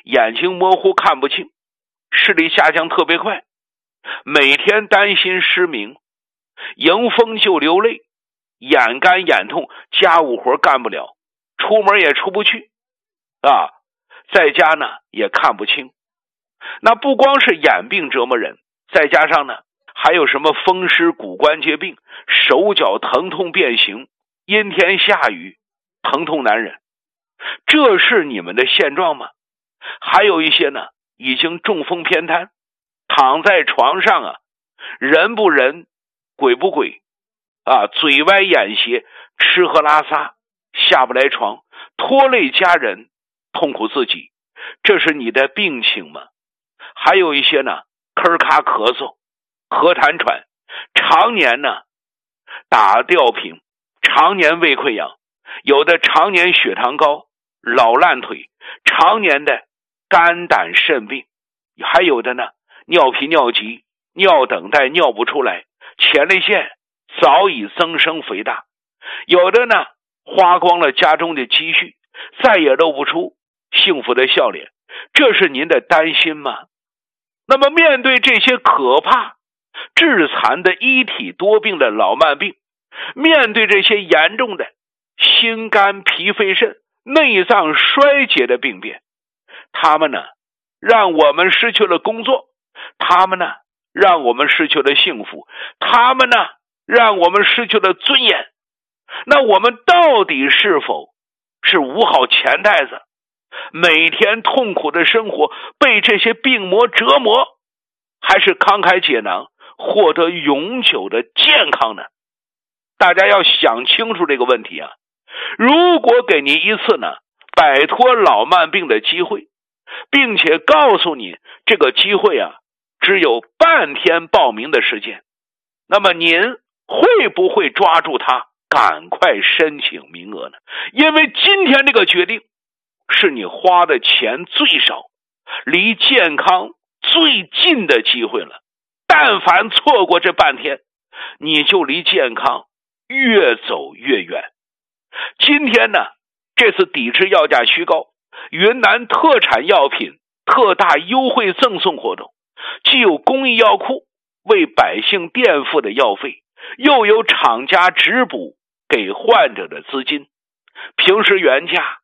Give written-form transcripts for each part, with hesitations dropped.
眼睛模糊看不清，视力下降特别快，每天担心失明，迎风就流泪，眼干眼痛，家务活干不了，出门也出不去在家呢也看不清。那不光是眼病折磨人，再加上呢还有什么风湿骨关节病，手脚疼痛变形，阴天下雨疼痛难忍。这是你们的现状吗？还有一些呢已经中风偏瘫，躺在床上人不人鬼不鬼嘴歪眼斜，吃喝拉撒下不来床，拖累家人，痛苦自己，这是你的病情吗？还有一些呢咳咔咳嗽，咳痰喘，常年呢打吊瓶，常年胃溃疡，有的常年血糖高，老烂腿，常年的肝胆肾病，还有的呢尿频尿急，尿等待尿不出来，前列腺早已增生肥大，有的呢花光了家中的积蓄，再也露不出幸福的笑脸，这是您的担心吗？那么面对这些可怕致残的一体多病的老慢病，面对这些严重的心肝脾肺肾内脏衰竭的病变，他们呢让我们失去了工作，他们呢让我们失去了幸福，他们呢让我们失去了尊严。那我们到底是否是捂好钱袋子，每天痛苦的生活，被这些病魔折磨，还是慷慨解囊，获得永久的健康呢？大家要想清楚这个问题如果给您一次呢摆脱老慢病的机会，并且告诉你这个机会只有半天报名的时间，那么您会不会抓住它，赶快申请名额呢？因为今天这个决定是你花的钱最少，离健康最近的机会了。但凡错过这半天，你就离健康越走越远。今天呢，这次抵制药价虚高，云南特产药品特大优惠赠送活动，既有公益药库为百姓垫付的药费，又有厂家直补给患者的资金。平时原价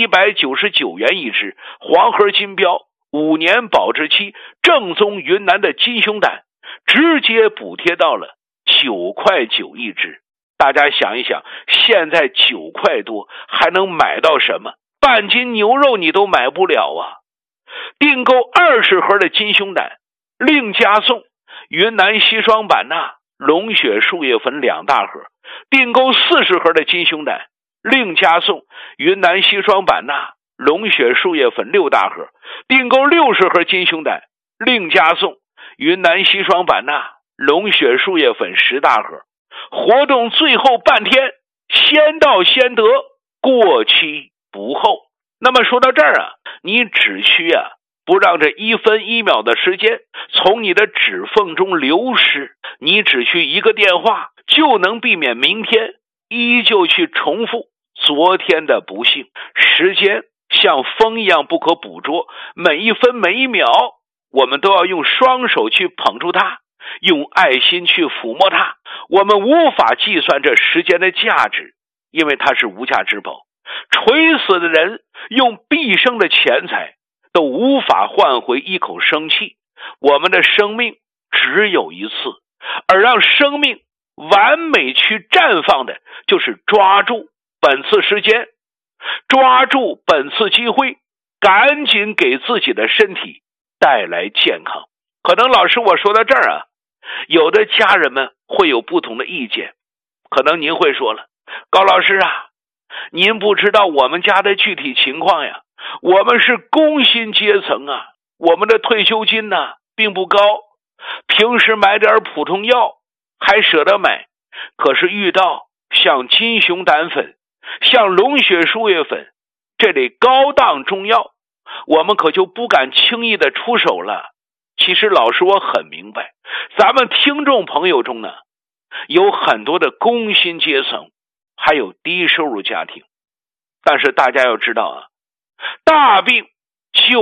199元一支，黄盒金标5年保质期，正宗云南的金胸胆直接补贴到了9块9一支。大家想一想，现在9块多还能买到什么？半斤牛肉你都买不了订购20盒的金胸胆，另加送云南硒霜版龙血树叶粉2大盒；订购40盒的金胸胆，另加送云南硒霜版龙血树叶粉6大盒；订购60盒金胸胆，另加送云南硒霜版龙血树叶粉10大盒。活动最后半天，先到先得，过期不候。那么说到这儿你只需不让这1分1秒的时间从你的指缝中流失，你只需一个电话就能避免明天依旧去重复昨天的不幸。时间像风一样不可捕捉，每一分每一秒我们都要用双手去捧住它，用爱心去抚摸它。我们无法计算这时间的价值，因为它是无价之宝。垂死的人用毕生的钱财都无法换回一口生气。我们的生命只有一次，而让生命完美去绽放的，就是抓住本次时间，抓住本次机会，赶紧给自己的身体带来健康。可能老师我说到这儿有的家人们会有不同的意见，可能您会说了，高老师您不知道我们家的具体情况我们是工薪阶层我们的退休金并不高，平时买点普通药还舍得买，可是遇到像金熊胆粉、像龙血树叶粉这类高档中药，我们可就不敢轻易的出手了。其实老师我很明白，咱们听众朋友中有很多的工薪阶层，还有低收入家庭，但是大家要知道大病就